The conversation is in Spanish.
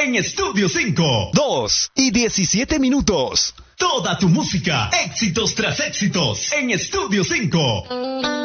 en Estudio 5. 2:17. Toda tu música, éxitos tras éxitos, en Estudio 5.